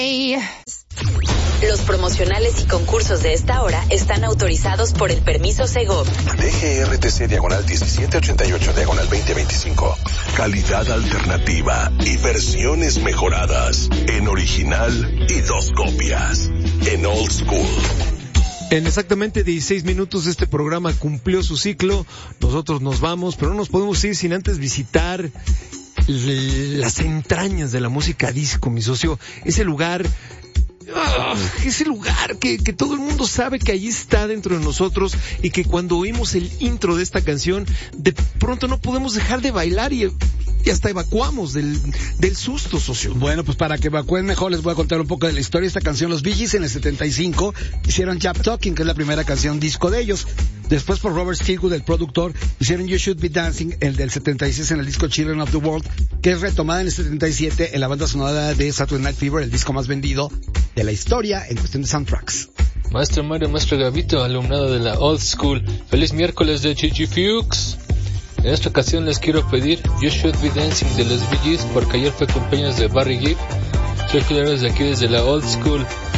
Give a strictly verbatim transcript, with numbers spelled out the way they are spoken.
Los promocionales y concursos de esta hora están autorizados por el permiso Segov. D G R T C diagonal diecisiete ochenta y ocho diagonal veinte veinticinco. Calidad alternativa y versiones mejoradas. En original y dos copias. En Old School. En exactamente dieciséis minutos este programa cumplió su ciclo. Nosotros nos vamos, pero no nos podemos ir sin antes visitar las entrañas de la música disco, mi socio. Ese lugar... Oh, ese lugar que, que todo el mundo sabe que allí está dentro de nosotros y que cuando oímos el intro de esta canción de pronto no podemos dejar de bailar y, y hasta evacuamos del, del susto, socio. Bueno, pues para que evacúen mejor les voy a contar un poco de la historia de esta canción. Los Bee Gees en el setenta y cinco hicieron Jap Talking, que es la primera canción disco de ellos. Después por Robert Stigwood, el productor, hicieron You Should Be Dancing, el del setenta y seis en el disco Children of the World, que es retomada en el setenta y siete en la banda sonora de Saturday Night Fever, el disco más vendido de la historia en cuestión de soundtracks. Maestro Mario, maestro Gavito, alumnado de la Old School, feliz miércoles de Chichi Fuchs. En esta ocasión les quiero pedir You Should Be Dancing de los Bee Gees, porque ayer fue cumpleaños de Barry Gibb. Soy Julio desde aquí, desde la Old School.